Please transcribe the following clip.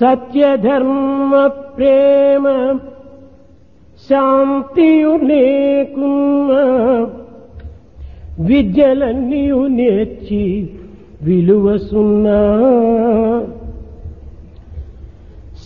సత్యధర్మ ప్రేమ శాంతియు లేకున్న విద్యలన్నీయు నేర్చి విలువ సున్నా